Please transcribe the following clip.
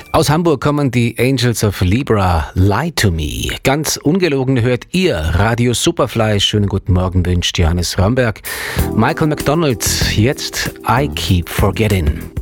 Aus Hamburg kommen die Angels of Libra, Lie to Me. Ganz ungelogen hört ihr Radio Superfly. Schönen guten Morgen wünscht Johannes Ramberg. Michael McDonald, jetzt I Keep Forgetting.